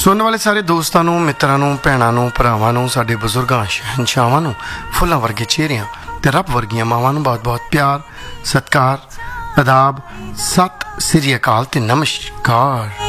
ਸੁਣਨ ਵਾਲੇ ਸਾਰੇ ਦੋਸਤਾਂ ਨੂੰ, ਮਿੱਤਰਾਂ ਨੂੰ, ਭੈਣਾਂ ਨੂੰ, ਭਰਾਵਾਂ ਨੂੰ, ਸਾਡੇ ਬਜ਼ੁਰਗਾਂ, ਸ਼ਹਿਨਸ਼ਾਹਾਂ ਨੂੰ, ਫੁੱਲਾਂ ਵਰਗੇ ਚਿਹਰਿਆਂ ਤੇ ਰੱਬ ਵਰਗੀਆਂ ਮਾਵਾਂ ਨੂੰ ਬਹੁਤ-ਬਹੁਤ ਪਿਆਰ, ਸਤਿਕਾਰ, ਆਦਾਬ, ਸਤਿ ਸ੍ਰੀ ਅਕਾਲ ਤੇ ਨਮਸਕਾਰ।